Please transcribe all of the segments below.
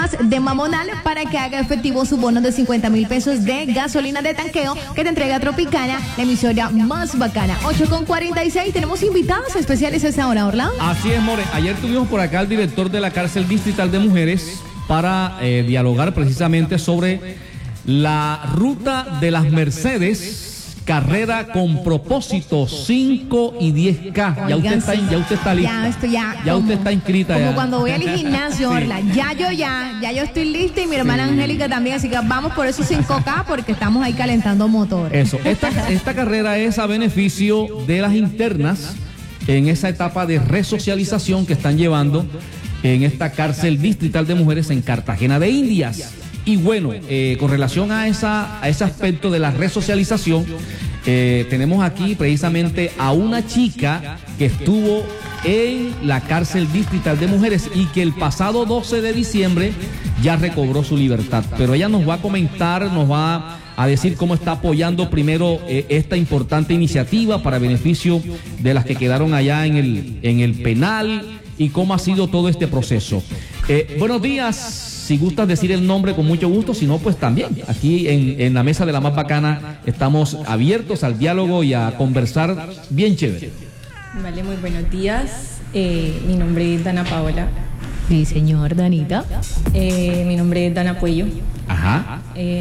más de Mamonal para que haga efectivo su bono de 50,000 pesos de gasolina de tanqueo que te entrega Tropicana, la emisora más bacana. 8:46, tenemos invitados especiales a esta hora, Orlando. Así es, More. Ayer tuvimos por acá al director de la cárcel distrital de mujeres para dialogar precisamente sobre la ruta de las Mercedes. Carrera con propósito 5 y 10K. Ya usted está lista. Ya usted está inscrita. Como ya. cuando voy al gimnasio, Sí. Orla. Ya yo estoy lista y mi hermana Angélica también. Así que vamos por esos 5K porque estamos ahí calentando motores. Eso. Esta carrera es a beneficio de las internas en esa etapa de resocialización que están llevando en esta cárcel distrital de mujeres en Cartagena de Indias. Y bueno, con relación a ese aspecto de la resocialización, tenemos aquí precisamente a una chica que estuvo en la cárcel distrital de mujeres y que el pasado 12 de diciembre ya recobró su libertad. Pero ella nos va a comentar, nos va a decir cómo está apoyando primero esta importante iniciativa para beneficio de las que quedaron allá en el penal y cómo ha sido todo este proceso. Buenos días. Si gustas decir el nombre, con mucho gusto. Si no, pues también. Aquí en la mesa de la más bacana estamos abiertos al diálogo y a conversar bien chévere. Vale, muy buenos días. Mi nombre es Dana Paola. Sí, señor, Danita. Mi nombre es Dana Puello. Ajá.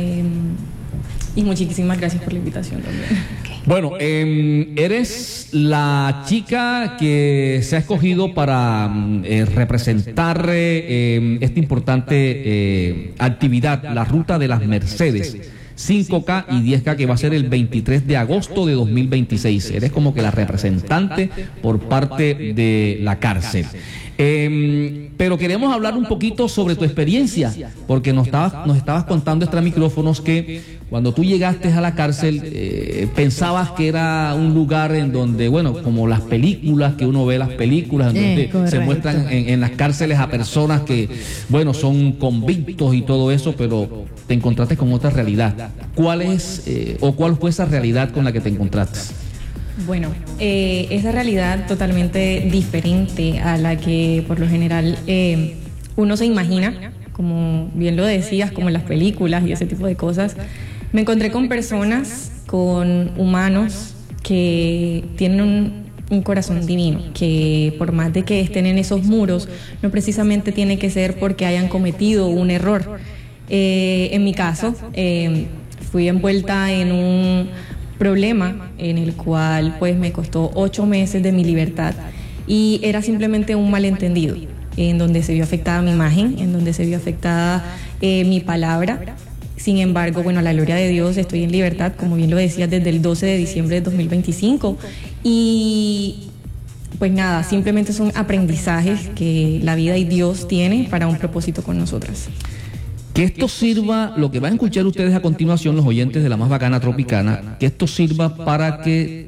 Y muchísimas gracias por la invitación también. Bueno, eres la chica que se ha escogido para representar esta importante actividad, la Ruta de las Mercedes. 5K y 10K que va a ser el 23 de agosto de 2026. Eres como que la representante por parte de la cárcel. Pero queremos hablar un poquito sobre tu experiencia, porque nos estabas contando extra micrófonos que cuando tú llegaste a la cárcel pensabas que era un lugar en donde, bueno, como las películas, que uno ve las películas, en donde se muestran en las cárceles a personas que, bueno, son convictos y todo eso, pero te encontraste con otra realidad. ¿Cuál fue esa realidad con la que te encontraste? Bueno, esa realidad totalmente diferente a la que por lo general uno se imagina, como bien lo decías, como en las películas y ese tipo de cosas. Me encontré con personas, con humanos que tienen un corazón divino, que por más de que estén en esos muros, no precisamente tiene que ser porque hayan cometido un error. En mi caso, fui envuelta en un problema en el cual pues me costó 8 meses de mi libertad y era simplemente un malentendido en donde se vio afectada mi imagen, en donde se vio afectada mi palabra. Sin embargo, bueno, a la gloria de Dios estoy en libertad, como bien lo decías, desde el 12 de diciembre de 2025 y pues nada, simplemente son aprendizajes que la vida y Dios tiene para un propósito con nosotras. Que esto sirva, lo que van a escuchar ustedes a continuación, los oyentes de la más bacana tropicana, que esto sirva para que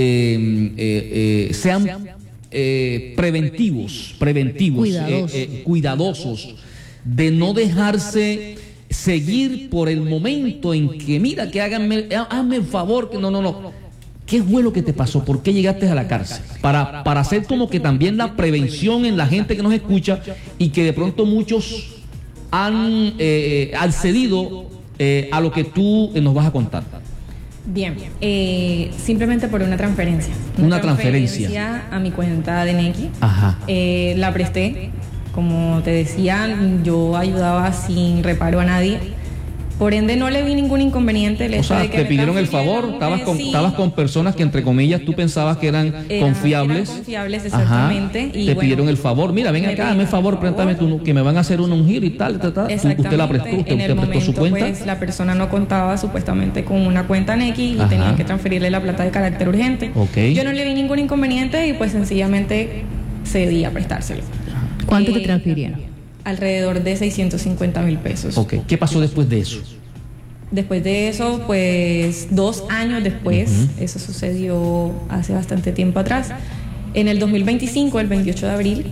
sean preventivos, cuidadosos, de no dejarse seguir por el momento en que, mira, que hazme el favor, que no. ¿Qué fue lo que te pasó? ¿Por qué llegaste a la cárcel? Para hacer como que también la prevención en la gente que nos escucha y que de pronto muchos han accedido a lo que tú nos vas a contar. Bien, simplemente por una transferencia. Una transferencia a mi cuenta de Nequi. Ajá. La presté, como te decía, yo ayudaba sin reparo a nadie. Por ende, no le vi ningún inconveniente. O sea, te pidieron el favor, estabas con personas que, entre comillas, tú pensabas que eran confiables. Eran confiables, exactamente. Ajá. Y te pidieron el favor. Mira, ven acá, dame el favor, préstame tú, que me van a hacer un giro y tal. Usted la prestó, usted prestó su cuenta. Pues, la persona no contaba supuestamente con una cuenta Nequi y tenían que transferirle la plata de carácter urgente. Okay. Yo no le vi ningún inconveniente y pues sencillamente cedí a prestárselo. ¿Cuánto te transfirieron? Alrededor de 650,000 pesos. Ok, ¿qué pasó después de eso? Después de eso, pues 2 años después, eso sucedió hace bastante tiempo atrás, en el 2025, el 28 de abril,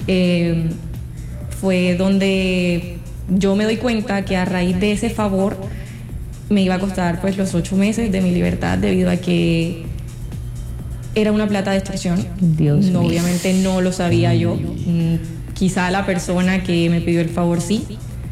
fue donde yo me doy cuenta que a raíz de ese favor me iba a costar pues los 8 meses de mi libertad debido a que era una plata de extorsión. Dios mío. Obviamente no lo sabía yo. Quizá la persona que me pidió el favor sí,